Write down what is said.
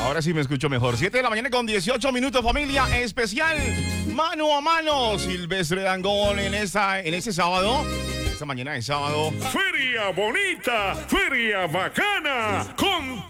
Ahora sí me escucho mejor. 7 de la mañana con 18 minutos, familia. Especial mano a mano. Silvestre Dangond en ese sábado. Esta mañana de sábado. Feria bonita, feria bacana, con